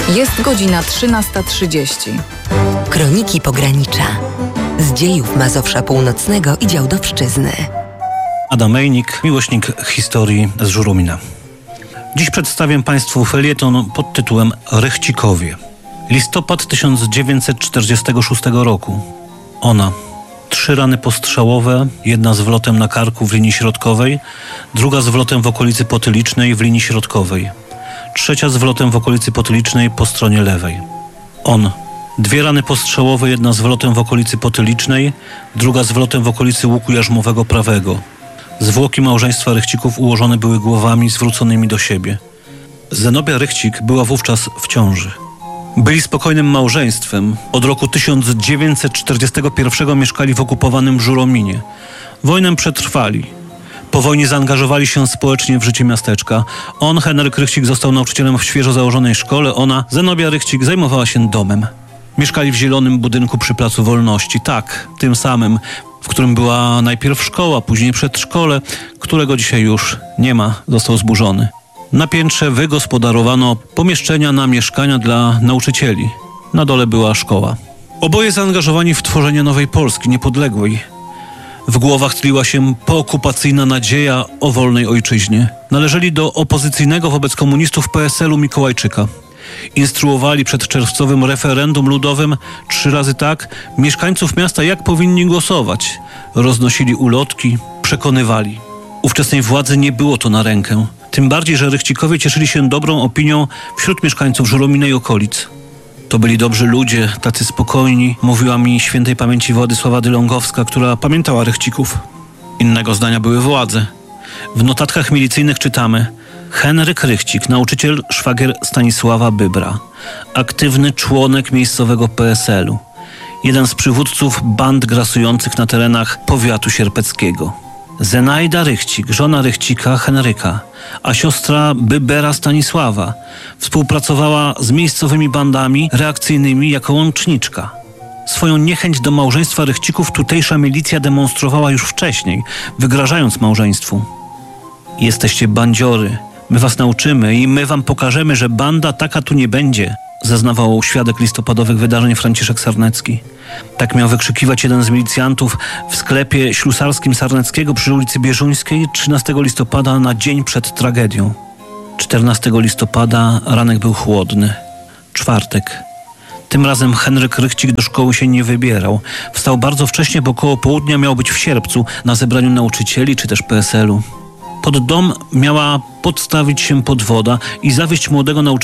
Jest godzina 13:30. Kroniki Pogranicza. Z dziejów Mazowsza Północnego i Działdowszczyzny. Adam Mejnik, miłośnik historii z Żuromina. Dziś przedstawię Państwu felieton pod tytułem Rechcikowie. Listopad 1946 roku. Ona. 3 rany postrzałowe, jedna z wlotem na karku w linii środkowej, druga z wlotem w okolicy potylicznej w linii środkowej, trzecia z wlotem w okolicy potylicznej po stronie lewej. On. 2 rany postrzałowe, jedna z wlotem w okolicy potylicznej, druga z wlotem w okolicy łuku jarzmowego prawego. Zwłoki małżeństwa Rechcików ułożone były głowami zwróconymi do siebie. Zenobia Rechcik była wówczas w ciąży. Byli spokojnym małżeństwem. Od roku 1941 mieszkali w okupowanym Żurominie. Wojnę przetrwali. Po wojnie zaangażowali się społecznie w życie miasteczka. On, Henryk Rechcik, został nauczycielem w świeżo założonej szkole. Ona, Zenobia Rechcik, zajmowała się domem. Mieszkali w zielonym budynku przy Placu Wolności. Tak, tym samym, w którym była najpierw szkoła, później przedszkole, którego dzisiaj już nie ma, został zburzony. Na piętrze wygospodarowano pomieszczenia na mieszkania dla nauczycieli. Na dole była szkoła. Oboje zaangażowani w tworzenie nowej Polski, niepodległej. W głowach tliła się pookupacyjna nadzieja o wolnej ojczyźnie. Należeli do opozycyjnego wobec komunistów PSL-u Mikołajczyka. Instruowali przed czerwcowym referendum ludowym 3 razy tak mieszkańców miasta, jak powinni głosować. Roznosili ulotki, przekonywali. Ówczesnej władzy nie było to na rękę. Tym bardziej, że Rechcikowie cieszyli się dobrą opinią wśród mieszkańców Żuromina i okolic. To byli dobrzy ludzie, tacy spokojni, mówiła mi świętej pamięci Władysława Dylągowska, która pamiętała Rechcików. Innego zdania były władze. W notatkach milicyjnych czytamy: Henryk Rechcik, nauczyciel, szwagier Stanisława Bybra, aktywny członek miejscowego PSL-u, jeden z przywódców band grasujących na terenach powiatu sierpeckiego. Zenaida Rechcik, żona Rechcika Henryka, a siostra Bybera Stanisława, współpracowała z miejscowymi bandami reakcyjnymi jako łączniczka. Swoją niechęć do małżeństwa Rechcików tutejsza milicja demonstrowała już wcześniej, wygrażając małżeństwu. Jesteście bandziory, my was nauczymy i my wam pokażemy, że banda taka tu nie będzie, zeznawał świadek listopadowych wydarzeń Franciszek Sarnecki. Tak miał wykrzykiwać jeden z milicjantów w sklepie ślusarskim Sarneckiego przy ulicy Bieżuńskiej 13 listopada na dzień przed tragedią. 14 listopada ranek był chłodny. Czwartek. Tym razem Henryk Rechcik do szkoły się nie wybierał. Wstał bardzo wcześnie, bo koło południa miał być w Sierpcu na zebraniu nauczycieli czy też PSL-u. Pod dom miała podstawić się podwoda i zawieźć młodego nauczyciela